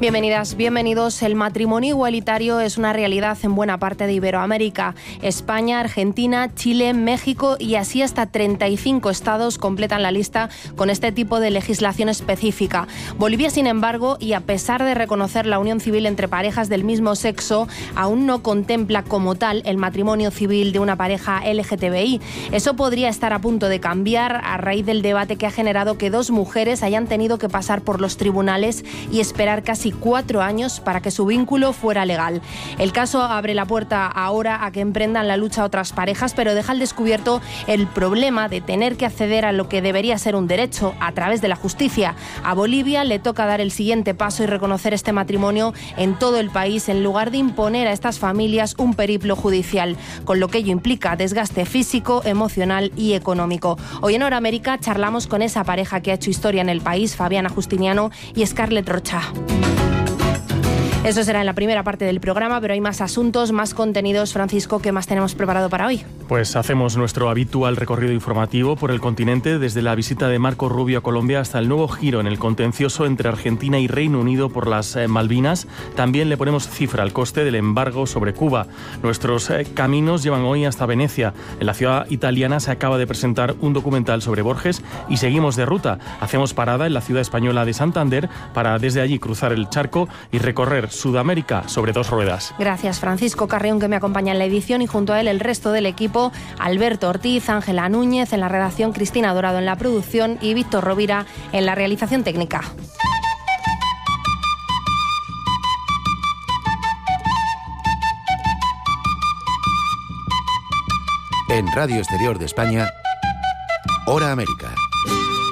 Bienvenidas, bienvenidos. El matrimonio igualitario es una realidad en buena parte de Iberoamérica. España, Argentina, Chile, México y así hasta 35 estados completan la lista con este tipo de legislación específica. Bolivia, sin embargo, y a pesar de reconocer la unión civil entre parejas del mismo sexo, aún no contempla como tal el matrimonio civil de una pareja LGTBI. Eso podría estar a punto de cambiar a raíz del debate que ha generado que dos mujeres hayan tenido que pasar por los tribunales y esperar casi 4 años para que su vínculo fuera legal. El caso abre la puerta ahora a que emprendan la lucha otras parejas, pero deja al descubierto el problema de tener que acceder a lo que debería ser un derecho a través de la justicia. A Bolivia le toca dar el siguiente paso y reconocer este matrimonio en todo el país, en lugar de imponer a estas familias un periplo judicial, con lo que ello implica desgaste físico, emocional y económico. Hoy en Hora América charlamos con esa pareja que ha hecho historia en el país, Fabiana Justiniano y Scarlett Rocha. Eso será en la primera parte del programa, pero hay más asuntos, más contenidos. Francisco, ¿qué más tenemos preparado para hoy? Pues hacemos nuestro habitual recorrido informativo por el continente, desde la visita de Marco Rubio a Colombia hasta el nuevo giro en el contencioso entre Argentina y Reino Unido por las Malvinas. También le ponemos cifra al coste del embargo sobre Cuba. Nuestros caminos llevan hoy hasta Venecia. En la ciudad italiana se acaba de presentar un documental sobre Borges y seguimos de ruta. Hacemos parada en la ciudad española de Santander para desde allí cruzar el charco y recorrer Sudamérica sobre 2 ruedas. Gracias, Francisco Carrión, que me acompaña en la edición, y junto a él el resto del equipo: Alberto Ortiz, Ángela Núñez en la redacción, Cristina Dorado en la producción y Víctor Rovira en la realización técnica. En Radio Exterior de España, Hora América.